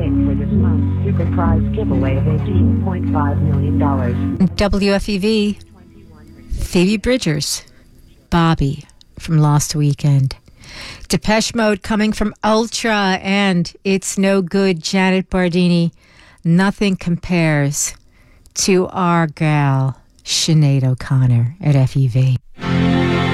for this month's super prize giveaway of $18.5 million. WFEV, Phoebe Bridgers, Bobby from Lost Weekend. Depeche Mode coming from Ultra, and It's No Good, Janet Bardini. Nothing compares to our gal, Sinead O'Connor at FEV.